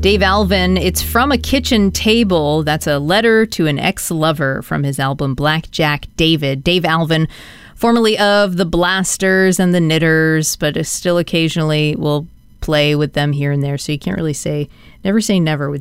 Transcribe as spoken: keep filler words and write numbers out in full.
Dave Alvin, it's From a Kitchen Table. That's a letter to an ex-lover from his album Blackjack David. Dave Alvin, formerly of the Blasters and the Knitters, but still occasionally will play with them here and there. So you can't really say, never say never with